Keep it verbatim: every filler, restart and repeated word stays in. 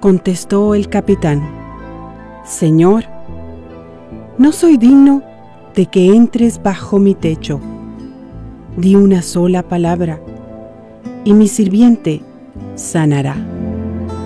Contestó el capitán: Señor, no soy digno de que entres bajo mi techo. Di una sola palabra, y mi sirviente sanará.